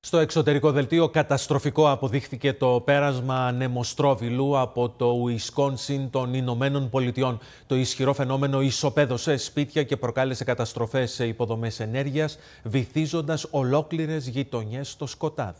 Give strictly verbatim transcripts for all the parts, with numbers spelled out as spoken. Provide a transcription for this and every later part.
Στο εξωτερικό δελτίο καταστροφικό αποδείχθηκε το πέρασμα νεμοστρόβιλου από το Ουισκόνσιν των Ηνωμένων Πολιτειών. Το ισχυρό φαινόμενο ισοπαίδωσε σπίτια και προκάλεσε καταστροφές σε υποδομές ενέργειας, βυθίζοντας ολόκληρες γειτονιές στο σκοτάδι.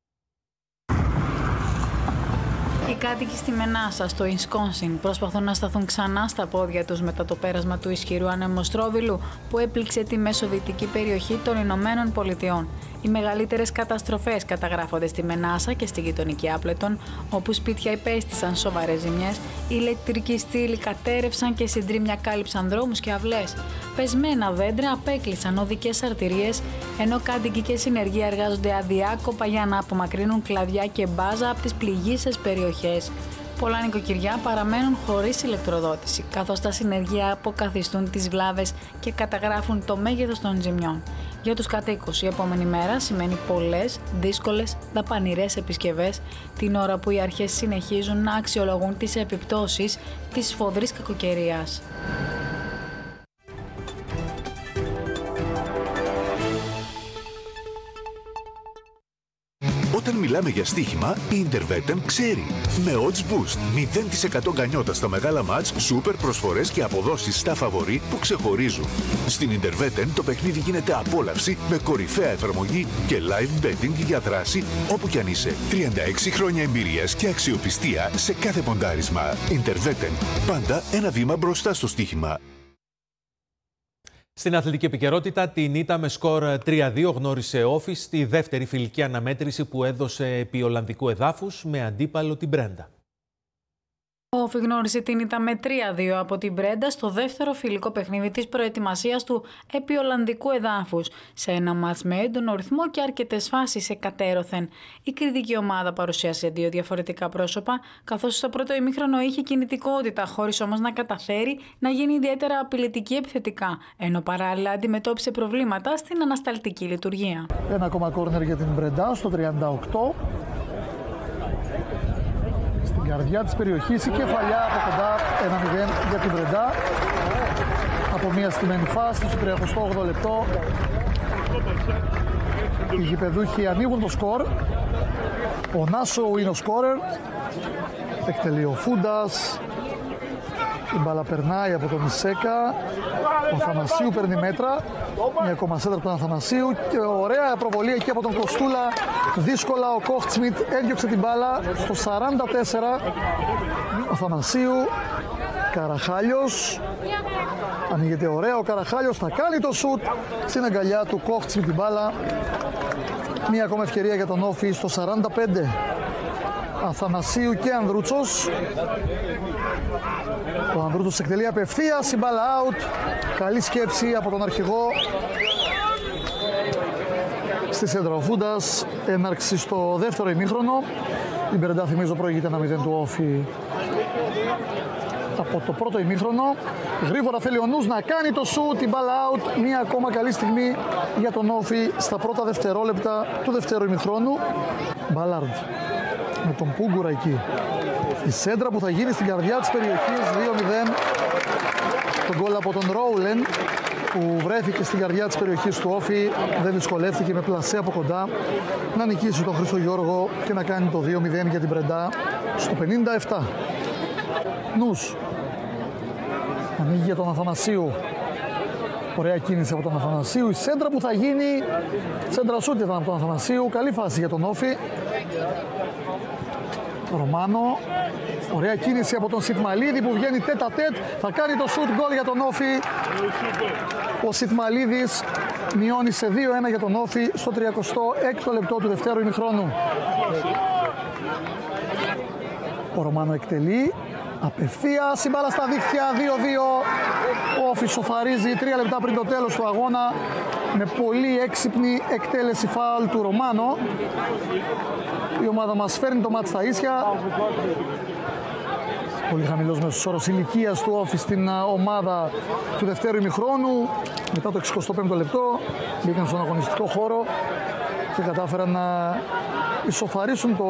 Οι κάτοικοι στη Μενάσα, στο Ουισκόνσιν, προσπαθούν να σταθούν ξανά στα πόδια τους μετά το πέρασμα του ισχυρού ανεμοστρόβιλου που έπληξε τη μεσοδυτική περιοχή των Ηνωμένων Πολιτειών. Οι μεγαλύτερες καταστροφές καταγράφονται στη Μενάσα και στη γειτονική Άπλετον, όπου σπίτια υπέστησαν σοβαρές ζημιές, οι ηλεκτρικοί στήλοι κατέρευσαν και συντρίμμια κάλυψαν δρόμους και αυλές. Πεσμένα δέντρα απέκλεισαν οδικές αρτηρίες, ενώ κάτοικοι και συνεργεία εργάζονται αδιάκοπα για να απομακρύνουν κλαδιά και μπάζα από τις πληγείσες περιοχές. Πολλά νοικοκυριά παραμένουν χωρίς ηλεκτροδότηση, καθώς τα συνεργεία αποκαθιστούν τις βλάβες και καταγράφουν το μέγεθος των ζημιών. Για τους κατοίκους, η επόμενη μέρα σημαίνει πολλές, δύσκολες, δαπανηρές επισκευές, την ώρα που οι αρχές συνεχίζουν να αξιολογούν τις επιπτώσεις της σφοδρής κακοκαιρίας. Όταν μιλάμε για στοίχημα, η Interwetten ξέρει. Με Odds Boost, μηδέν τοις εκατό γκανιότα στα μεγάλα μάτς, σούπερ προσφορές και αποδόσεις στα φαβορί που ξεχωρίζουν. Στην Interwetten το παιχνίδι γίνεται απόλαυση με κορυφαία εφαρμογή και live betting για δράση όπου κι αν είσαι. τριάντα έξι χρόνια εμπειρίας και αξιοπιστία σε κάθε ποντάρισμα. Interwetten, πάντα ένα βήμα μπροστά στο στοίχημα. Στην αθλητική επικαιρότητα, την ήττα με σκορ τρία δύο γνώρισε Όφη στη δεύτερη φιλική αναμέτρηση που έδωσε επί Ολλανδικού εδάφους με αντίπαλο την Μπρέντα. Ο Όφη γνώρισε την ήττα με τρία δύο από την Μπρέντα στο δεύτερο φιλικό παιχνίδι της προετοιμασίας του επί Ολλανδικού εδάφους, σε ένα μάτς με έντονο ρυθμό και αρκετές φάσεις εκατέρωθεν. Η κριτική ομάδα παρουσίασε δύο διαφορετικά πρόσωπα, καθώς στο πρώτο ημίχρονο είχε κινητικότητα, χωρίς όμως να καταφέρει να γίνει ιδιαίτερα απειλητική επιθετικά, ενώ παράλληλα αντιμετώπισε προβλήματα στην ανασταλτική λειτουργία. Ένα ακόμα κόρνερ για την Μπρέντα στο τριάντα οκτώ. Στην καρδιά της περιοχής η κεφαλιά από κοντά, ένα μηδέν για την Μπρέντα. Από μια στημένη φάση στο τριάντα όγδοο λεπτό. Οι γηπεδούχοι ανοίγουν το σκορ. Ο Νάσο είναι ο σκόρερ. Εκτελεί ο Φούντας. Η μπάλα περνάει από τον Ισέκα. Ο Αθανασίου παίρνει μέτρα. Μια ακόμα σέντρα από τον Αθανασίου και ωραία προβολή εκεί από τον Κοστούλα. Δύσκολα ο Κόχτσμιτ έδιωξε την μπάλα στο σαράντα τέσσερα. Ο Αθανασίου, Καραχάλιος. Ανοίγεται ωραία ο Καραχάλιος, θα κάνει το σουτ στην αγκαλιά του Κόχτσμιτ την μπάλα. Μια ακόμα ευκαιρία για τον Όφη στο σαράντα πέντε. Αθανασίου και Ανδρούτσος. Ο Ανδρούτσος εκτελεί απευθείας, η μπάλα out. Καλή σκέψη από τον αρχηγό. Στη σέντρα ο Φούντας, έναρξη στο δεύτερο ημίχρονο. Η Μπρέντα, θυμίζω, προηγείται ένα μηδέν του Όφη από το πρώτο ημίχρονο. Γρήγορα θέλει ο Νους να κάνει το σουτ, την μπάλα out. Μία ακόμα καλή στιγμή για τον Όφη στα πρώτα δευτερόλεπτα του δεύτερου ημιχρόνου. Μπαλάρντ με τον Πούγκουρα εκεί. Η σέντρα που θα γίνει στην καρδιά της περιοχής, δύο μηδέν. Το γκολ από τον Ρόουλεν που βρέθηκε στην καρδιά της περιοχής του Όφη, δεν δυσκολεύτηκε με πλασέ από κοντά να νικήσει τον Χρήστο Γιώργο και να κάνει το δύο μηδέν για την Μπρέντα στο πενήντα επτά. Νους ανοίγει για τον Αθανασίου. Ωραία κίνηση από τον Αθανασίου. Η σέντρα που θα γίνει, σέντρα σούτ ήταν από τον Αθανασίου. Καλή φάση για τον Όφη. Ρωμάνο. Ωραία κίνηση από τον Σιτμαλίδη που βγαίνει τέτα τέτ. Θα κάνει το σουτ γκολ για τον Όφη. Ο Σιτμαλίδης μειώνει σε δύο ένα για τον Όφη στο τριακοστό έκτο λεπτό του δευτέρου ημιχρόνου. Ο Ρωμάνο εκτελεί. Απευθείας η μπάλα στα δίχτυα, δύο δύο. Ο Όφη σοφαρίζει τρία λεπτά πριν το τέλος του αγώνα με πολύ έξυπνη εκτέλεση φάουλ του Ρωμάνο. Η ομάδα μας φέρνει το μάτς στα ίσια. Πολύ χαμηλός μέσος όρος ηλικίας του Όφη στην ομάδα του δευτέρου ημιχρόνου. Μετά το εξηκοστό πέμπτο λεπτό μπήκαν στον αγωνιστικό χώρο και κατάφεραν να ισοφαρίσουν το